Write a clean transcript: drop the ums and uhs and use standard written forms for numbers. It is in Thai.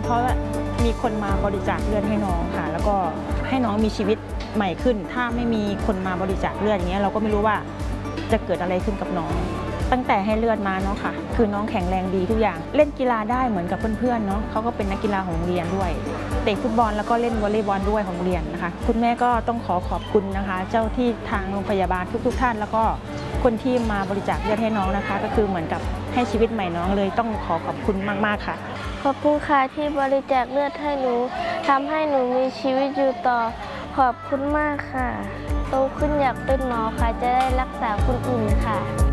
เพราะมีคนมาบริจาคเลือดให้น้องค่ะแล้วก็ให้น้องมีชีวิตใหม่ขึ้นถ้าไม่มีคนมาบริจาคเลือดอย่างเงี้ยเราก็ไม่รู้ว่าจะเกิดอะไรขึ้นกับน้องตั้งแต่ให้เลือดมาเนาะค่ะคือน้องแข็งแรงดีทุกอย่างเล่นกีฬาได้เหมือนกับเพื่อนๆเนาะเขาก็เป็นนักกีฬาของโรงเรียนด้วยเตะฟุตบอลแล้วก็เล่นวอลเลย์บอลด้วยของโรงเรียนนะคะคุณแม่ก็ต้องขอบคุณนะคะเจ้าที่ทางโรงพยาบาลทุกท่านแล้วก็คนที่มาบริจาคเลือดให้น้องนะคะก็คือเหมือนกับให้ชีวิตใหม่น้องเลยต้องขอบคุณมากๆค่ะขอบคุณค่ะที่บริจาคเลือดให้หนูทำให้หนูมีชีวิตอยู่ต่อขอบคุณมากค่ะโตขึ้นอยากเป็นหมอค่ะจะได้รักษาคนอื่นค่ะ